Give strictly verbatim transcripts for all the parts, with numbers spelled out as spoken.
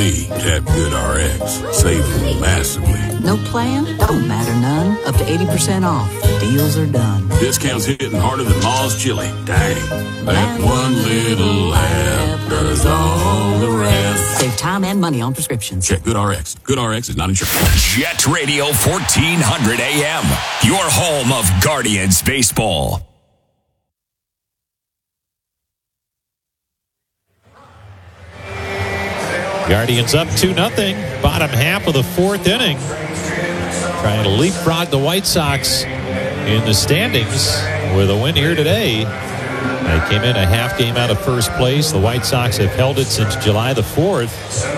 Have Good R X. Saving massively. No plan? Don't matter none. Up to eighty percent off. Deals are done. Discounts hitting harder than Ma's chili. Dang. That one little laugh does all the rest. Save time and money on prescriptions. Check Good R X. Good R X is not insured. Jet Radio fourteen hundred A M. Your home of Guardians baseball. Guardians up two nothing. Bottom half of the fourth inning. Trying to leapfrog the White Sox in the standings with a win here today. They came in a half game out of first place. The White Sox have held it since July the fourth.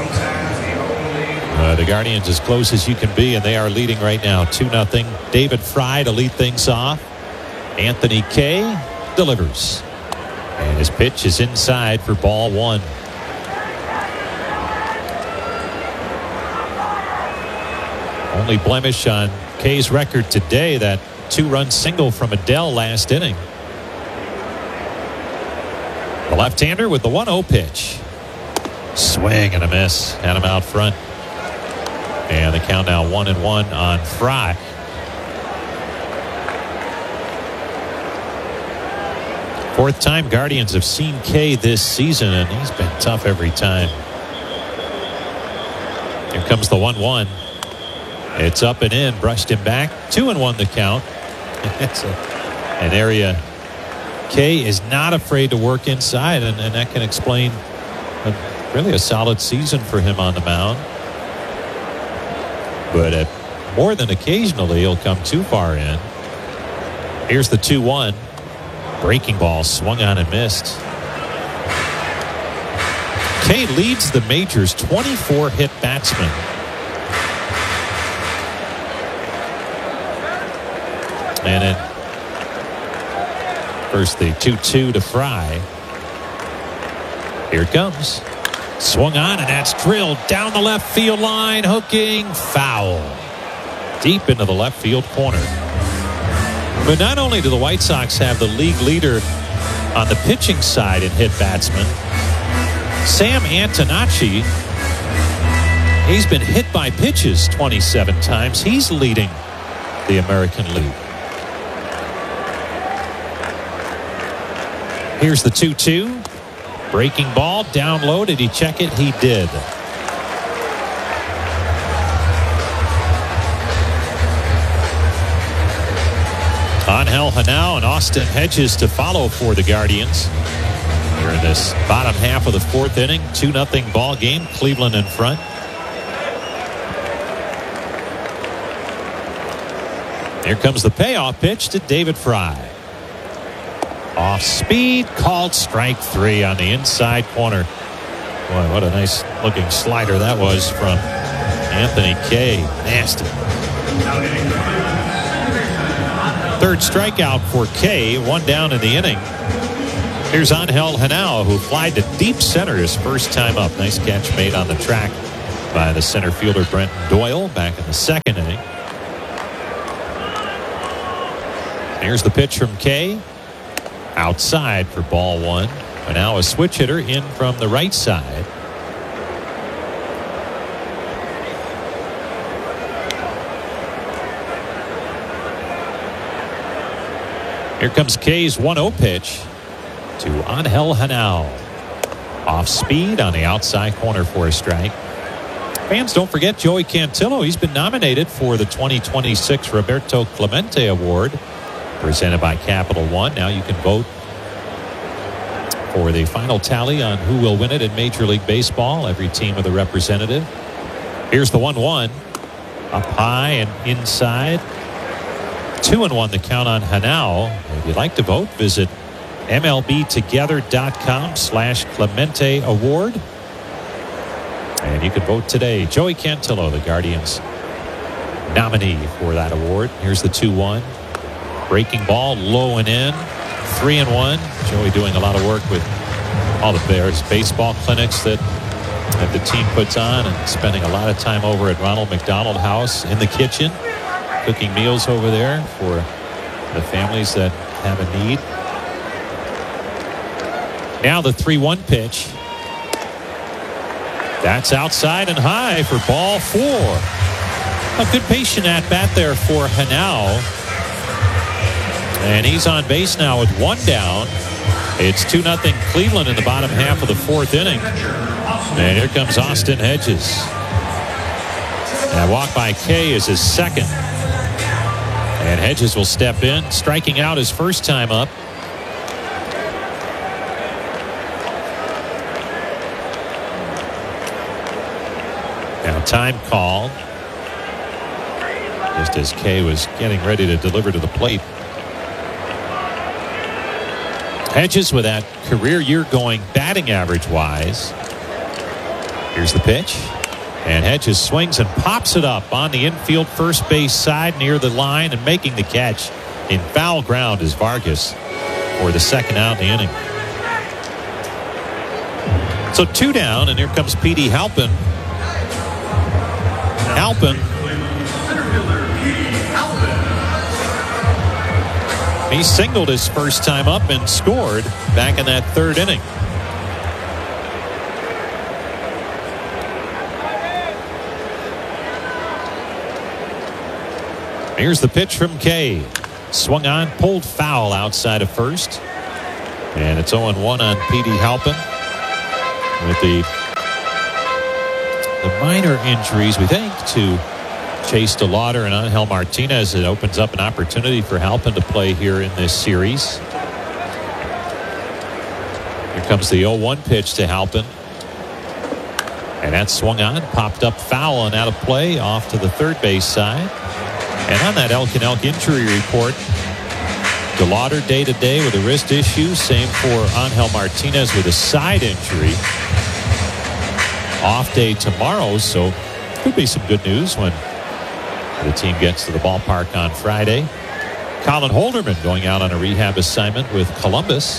Uh, the Guardians as close as you can be, and they are leading right now two nothing. David Fry to lead things off. Anthony Kay delivers. And his pitch is inside for ball one. Only blemish on Kay's record today, that two-run single from Adele last inning. The left-hander with the one oh pitch. Swing and a miss. Had him out front. And the count now one and one on Fry. Fourth time Guardians have seen Kay this season, and he's been tough every time. Here comes the one one. It's up and in, brushed him back. Two and one the count. It's a, an area Kay is not afraid to work inside, and, and that can explain a, really a solid season for him on the mound. But at, more than occasionally, he'll come too far in. Here's the two one. Breaking ball swung on and missed. Kay leads the majors, twenty-four hit batsmen. And then first the two two to Fry. Here it comes. Swung on, and that's drilled down the left field line. Hooking foul. Deep into the left field corner. But not only do the White Sox have the league leader on the pitching side in hit batsmen, Sam Antonacci, he's been hit by pitches twenty-seven times. He's leading the American League. Here's the two two. Breaking ball, down low. Did he check it? He did. Angel Hanao and Austin Hedges to follow for the Guardians. Here in this bottom half of the fourth inning. two nothing ball game. Cleveland in front. Here comes the payoff pitch to David Fry. Off speed, called strike three on the inside corner. Boy, what a nice looking slider that was from Anthony Kay. Nasty. Third strikeout for Kay, one down in the inning. Here's Angel Hanao, who flied to deep center his first time up. Nice catch made on the track by the center fielder Brenton Doyle back in the second inning. Here's the pitch from Kay. Outside for ball one. And now a switch hitter in from the right side. Here comes Kay's one oh pitch to Angel Hanao. Off speed on the outside corner for a strike. Fans, don't forget Joey Cantillo. He's been nominated for the twenty twenty-six Roberto Clemente Award, presented by Capital One. Now you can vote for the final tally on who will win it in Major League Baseball. Every team with a representative. Here's the one one. Up high and inside. Two and one the count on Hanao. If you'd like to vote, visit M L B together dot com slash Clemente Award. And you can vote today. Joey Cantillo, the Guardians nominee for that award. Here's the two one. Breaking ball, low and in. Three and one. Joey doing a lot of work with all the Bears baseball clinics that, that the team puts on, and spending a lot of time over at Ronald McDonald House in the kitchen, cooking meals over there for the families that have a need. Now the three one pitch. That's outside and high for ball four. A good patient at bat there for Hanau. And he's on base now with one down. It's two nothing Cleveland in the bottom half of the fourth inning. And here comes Austin Hedges. That walk by Kay is his second. And Hedges will step in, striking out his first time up. Now time called. Just as Kay was getting ready to deliver to the plate. Hedges with that career year going batting average wise. Here's the pitch. And Hedges swings and pops it up on the infield first base side near the line, and making the catch in foul ground is Vargas for the second out in the inning. So two down, and here comes Petey Halpin. Halpin. He singled his first time up and scored back in that third inning. Here's the pitch from Kay. Swung on, pulled foul outside of first. And it's oh one on Petey Halpin. With the, the minor injuries, we think, to Chase DeLauder and Angel Martinez, it opens up an opportunity for Halpin to play here in this series. Here comes the oh one pitch to Halpin. And that swung on, popped up foul and out of play off to the third base side. And on that Elk and Elk injury report, DeLauder day to day with a wrist issue. Same for Angel Martinez with a side injury. Off day tomorrow, so could be some good news when the team gets to the ballpark on Friday. Colin Holderman going out on a rehab assignment with Columbus.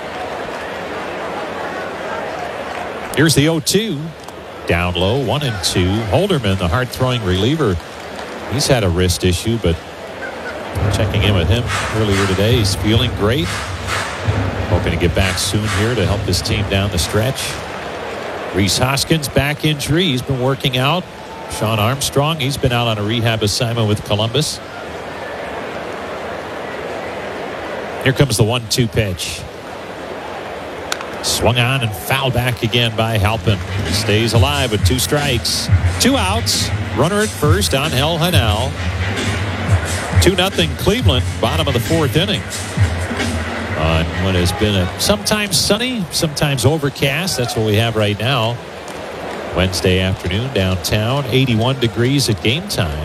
Here's the oh two. Down low, one and two. Holderman, the hard-throwing reliever, he's had a wrist issue, but checking in with him earlier today, he's feeling great. Hoping to get back soon here to help his team down the stretch. Rhys Hoskins, back injury. He's been working out. Sean Armstrong, he's been out on a rehab assignment with Columbus. Here comes the one two pitch. Swung on and fouled back again by Halpin. He stays alive with two strikes. Two outs. Runner at first, Angel Hanau. two nothing Cleveland, bottom of the fourth inning. On what has been a sometimes sunny, sometimes overcast. That's what we have right now. Wednesday afternoon downtown, eighty-one degrees at game time.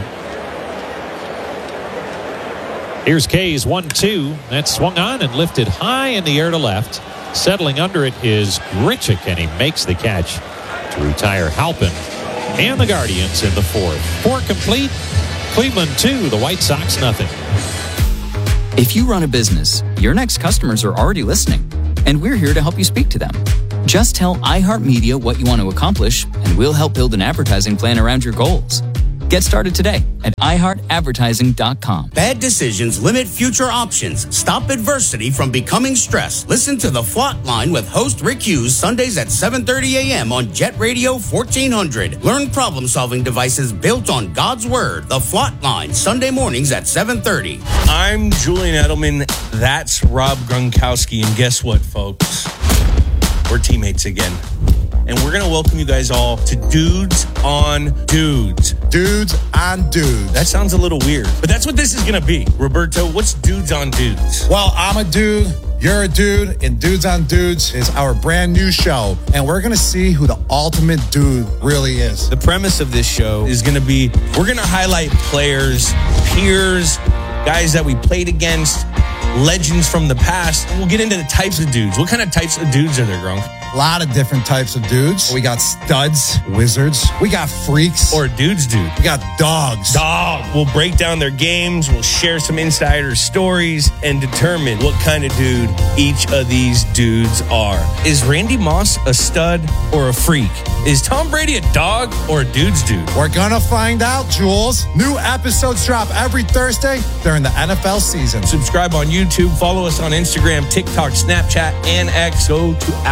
Here's K's one two. That swung on and lifted high in the air to left. Settling under it is Grichuk, and he makes the catch to retire Halpin and the Guardians in the fourth. Four complete. Cleveland two, the White Sox nothing. If you run a business, your next customers are already listening, and we're here to help you speak to them. Just tell iHeartMedia what you want to accomplish, and we'll help build an advertising plan around your goals. Get started today at i heart advertising dot com. Bad decisions limit future options. Stop adversity from becoming stress. Listen to The Flot Line with host Rick Hughes Sundays at seven thirty a.m. on Jet Radio fourteen hundred. Learn problem-solving devices built on God's Word. The Flot Line, Sunday mornings at seven thirty. I'm Julian Edelman. That's Rob Gronkowski. And guess what, folks? We're teammates again. And we're going to welcome you guys all to Dudes on Dudes. Dudes on Dudes. That sounds a little weird, but that's what this is going to be. Roberto, what's Dudes on Dudes? Well, I'm a dude, you're a dude, and Dudes on Dudes is our brand new show. And we're going to see who the ultimate dude really is. The premise of this show is going to be, we're going to highlight players, peers, guys that we played against, legends from the past. And we'll get into the types of dudes. What kind of types of dudes are there, Gronk? A lot of different types of dudes. We got studs, wizards. We got freaks. Or dudes dude. We got dogs. Dog. We'll break down their games. We'll share some insider stories and determine what kind of dude each of these dudes are. Is Randy Moss a stud or a freak? Is Tom Brady a dog or a dude's dude? We're gonna find out, Jules. New episodes drop every Thursday during the N F L season. Subscribe on YouTube. Follow us on Instagram, TikTok, Snapchat, and X. Go to Apple Podcasts.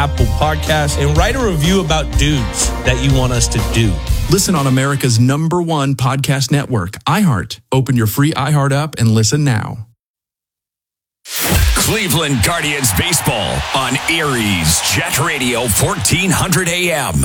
podcast and write a review about dudes that you want us to do. Listen on America's number one podcast network, iHeart. Open your free iHeart app and listen now. Cleveland Guardians baseball on Erie's Jet Radio fourteen hundred A M.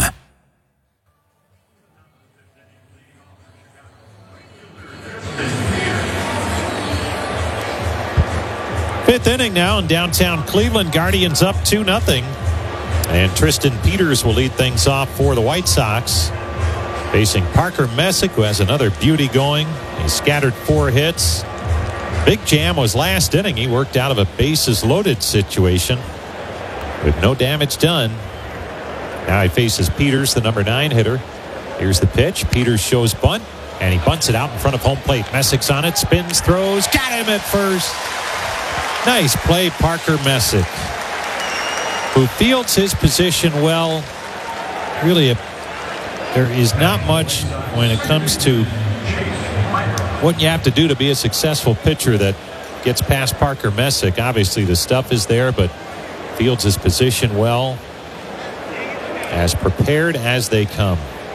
Fifth inning now in downtown Cleveland. Guardians up two nothing. And Tristan Peters will lead things off for the White Sox. Facing Parker Messick, who has another beauty going. He scattered four hits. Big Jam was last inning. He worked out of a bases loaded situation with no damage done. Now he faces Peters, the number nine hitter. Here's the pitch. Peters shows bunt, and he bunts it out in front of home plate. Messick's on it, spins, throws, got him at first. Nice play, Parker Messick, who fields his position well. Really, a, there is not much when it comes to what you have to do to be a successful pitcher that gets past Parker Messick. Obviously, the stuff is there, but fields his position well. As prepared as they come.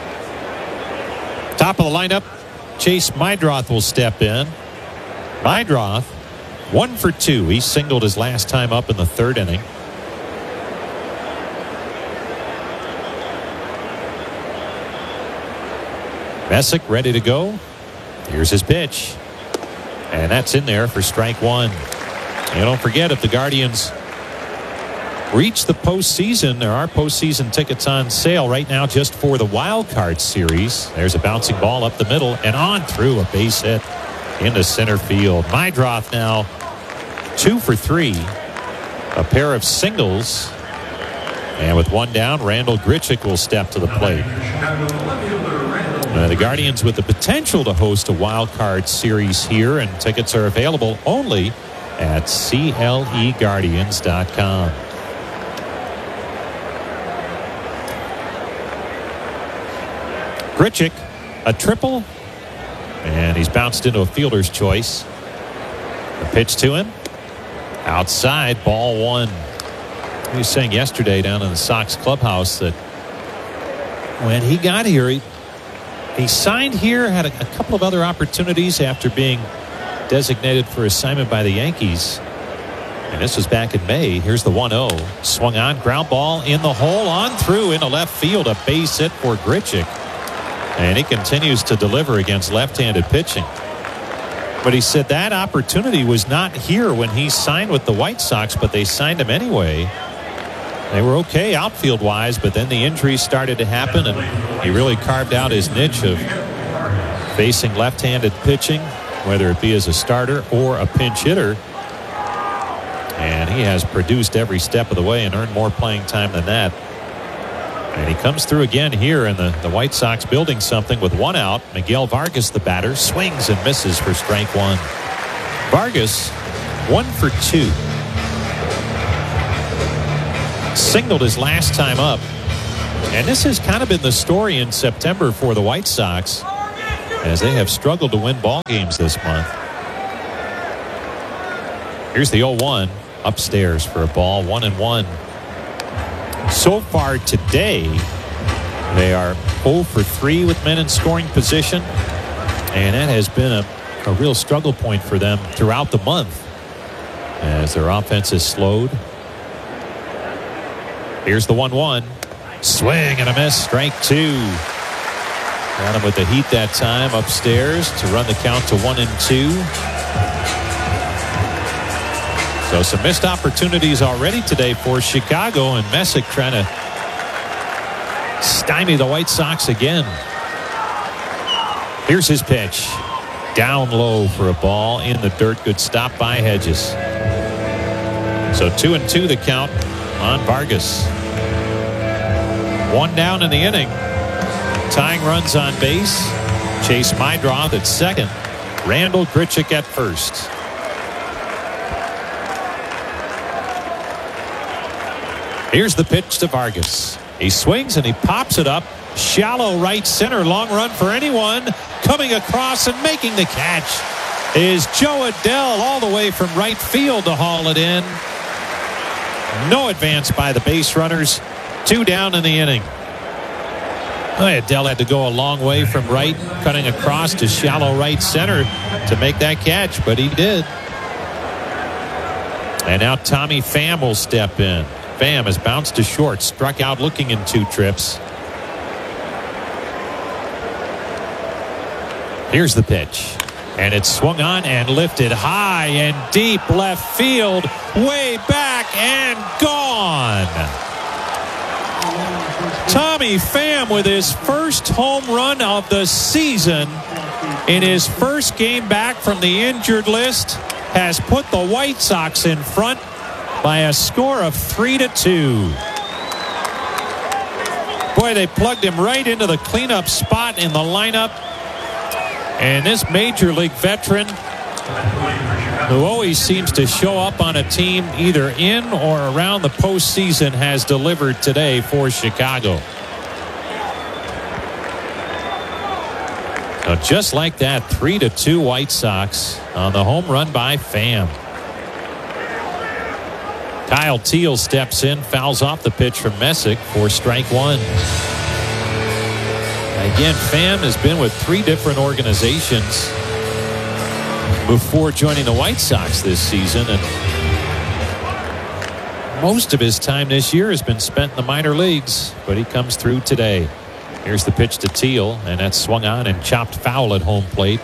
Top of the lineup, Chase Meidroth will step in. Meidroth, one for two. He singled his last time up in the third inning. Messick ready to go. Here's his pitch. And that's in there for strike one. And don't forget, if the Guardians reach the postseason, there are postseason tickets on sale right now just for the wild card series. There's a bouncing ball up the middle and on through, a base hit into center field. Meidroth now two for three. A pair of singles. And with one down, Randal Grichuk will step to the plate. Uh, the Guardians with the potential to host a wild card series here, and tickets are available only at C L E Guardians dot com. Grichuk, a triple, and he's bounced into a fielder's choice. The pitch to him, outside, ball one. He was saying yesterday down in the Sox clubhouse that when he got here, he, he signed here, had a, a couple of other opportunities after being designated for assignment by the Yankees. And this was back in May. Here's the one oh. Swung on, ground ball in the hole, on through into left field. A base hit for Grichuk. And he continues to deliver against left-handed pitching. But he said that opportunity was not here when he signed with the White Sox, but they signed him anyway. They were okay outfield-wise, but then the injuries started to happen, and he really carved out his niche of facing left-handed pitching, whether it be as a starter or a pinch hitter. And he has produced every step of the way and earned more playing time than that. And he comes through again here, and the, the White Sox building something with one out. Miguel Vargas, the batter, swings and misses for strike one. Vargas, one for two. Singled his last time up. And this has kind of been the story in September for the White Sox, as they have struggled to win ball games this month. Here's the oh one upstairs for a ball, one and one. So far today, they are oh for three with men in scoring position, and that has been a, a real struggle point for them throughout the month as their offense is slowed. Here's the one one. Swing and a miss, strike two. Got him with the heat that time upstairs to run the count to one and two. So some missed opportunities already today for Chicago, and Messick trying to stymie the White Sox again. Here's his pitch. Down low for a ball in the dirt. Good stop by Hedges. So two and two the count on Vargas. One down in the inning. Tying runs on base. Chase Meidroth at second. Randal Grichuk at first. Here's the pitch to Vargas. He swings and he pops it up. Shallow right center. Long run for anyone. Coming across and making the catch is Jo Adell, all the way from right field to haul it in. No advance by the base runners. Two down in the inning. Oh, Adell had to go a long way from right, cutting across to shallow right center to make that catch, but he did. And now Tommy Pham will step in. Pham has bounced to short, struck out looking in two trips. Here's the pitch. And it's swung on and lifted high and deep left field, way back and gone. Tommy Pham with his first home run of the season in his first game back from the injured list has put the White Sox in front by a score of three to two. Boy, they plugged him right into the cleanup spot in the lineup. And this major league veteran, who always seems to show up on a team either in or around the postseason, has delivered today for Chicago. Now, just like that, three to two White Sox on the home run by Pham. Kyle Teel steps in, fouls off the pitch from Messick for strike one. Again, Pham has been with three different organizations before joining the White Sox this season, and most of his time this year has been spent in the minor leagues, but he comes through today. Here's the pitch to Teel, and that's swung on and chopped foul at home plate.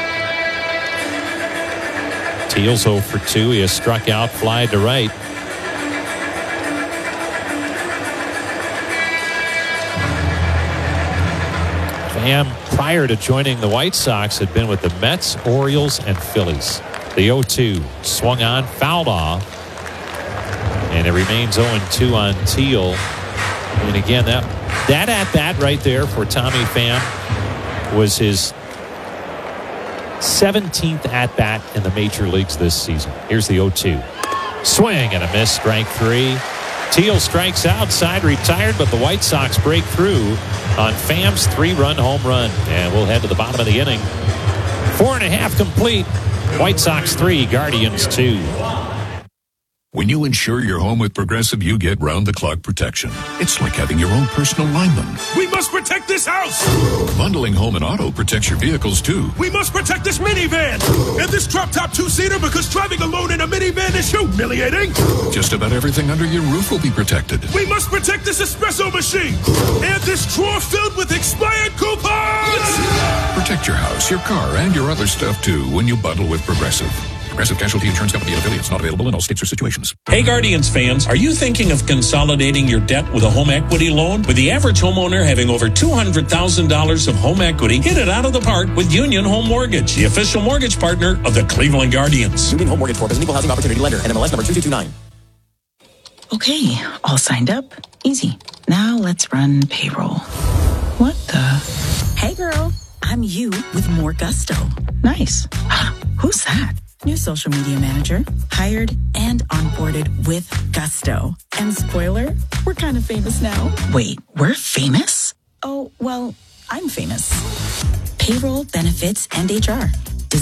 Teal's oh for two. He has struck out, fly to right. Pham, prior to joining the White Sox, had been with the Mets, Orioles, and Phillies. The oh two swung on, fouled off, and it remains oh and two on Teel. And again, that that at bat right there for Tommy Pham was his seventeenth at bat in the major leagues this season. Here's the oh two. Swing and a miss, strike three. Teel strikes out, side retired, but the White Sox break through on Pham's three-run home run. And we'll head to the bottom of the inning. Four and a half complete. White Sox three, Guardians two. When you insure your home with Progressive, you get round-the-clock protection. It's like having your own personal lineman. We must protect this house! Bundling home and auto protects your vehicles, too. We must protect this minivan! And this drop-top two-seater, because driving alone in a minivan is humiliating! Just about everything under your roof will be protected. We must protect this espresso machine! And this drawer filled with expired coupons! Yes. Protect your house, your car, and your other stuff, too, when you bundle with Progressive. Progressive Casualty Insurance Company and affiliates, not available in all states or situations. Hey Guardians fans, are you thinking of consolidating your debt with a home equity loan? With the average homeowner having over two hundred thousand dollars of home equity, hit it out of the park with Union Home Mortgage, the official mortgage partner of the Cleveland Guardians. Union Home Mortgage Corp is an equal housing opportunity lender. N M L S number two two two nine. Okay, all signed up. Easy. Now let's run payroll. What the? Hey girl, I'm you with more gusto. Nice. Who's that? New social media manager, hired and onboarded with gusto. And spoiler, we're kind of famous now. Wait, we're famous? Oh, well, I'm famous. Payroll, benefits, and H R.